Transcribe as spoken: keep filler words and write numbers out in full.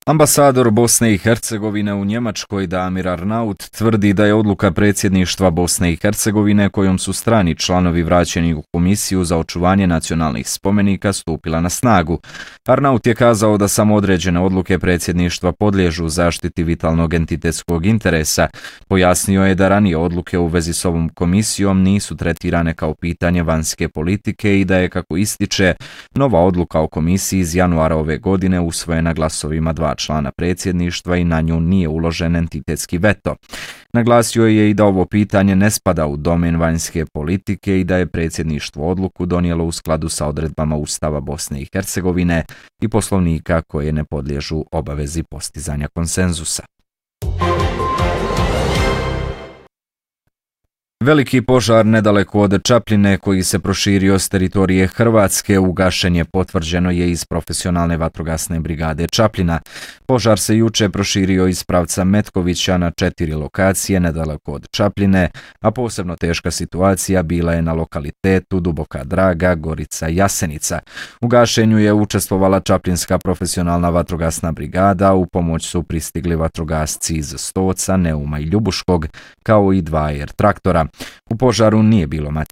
Ambasador Bosne i Hercegovine u Njemačkoj Damir Arnaut tvrdi da je odluka predsjedništva Bosne i Hercegovine kojom su strani članovi vraćeni u Komisiju za očuvanje nacionalnih spomenika stupila na snagu. Arnaut je kazao da samo određene odluke predsjedništva podliježu zaštiti vitalnog entitetskog interesa. Pojasnio je da ranije odluke u vezi s ovom komisijom nisu tretirane kao pitanje vanjske politike i da je, kako ističe, nova odluka o komisiji iz januara ove godine usvojena glasovima dva člana predsjedništva i na nju nije uložen entitetski veto. Naglasio je i da ovo pitanje ne spada u domen vanjske politike i da je predsjedništvo odluku donijelo u skladu sa odredbama Ustava Bosne i Hercegovine i Poslovnika koje ne podliježu obavezi postizanja konsenzusa. Veliki požar nedaleko od Čapljine koji se proširio s teritorije Hrvatske ugašen je, potvrđeno je iz profesionalne vatrogasne brigade Čapljina. Požar se juče proširio iz pravca Metkovića na četiri lokacije nedaleko od Čapljine, a posebno teška situacija bila je na lokalitetu Duboka Draga, Gorica, Jasenica. U gašenju je učestvovala Čapljinska profesionalna vatrogasna brigada, u pomoć su pristigli vatrogasci iz Stoca, Neuma i Ljubuškog, kao i dva er traktora. U požaru nije bilo materijalnih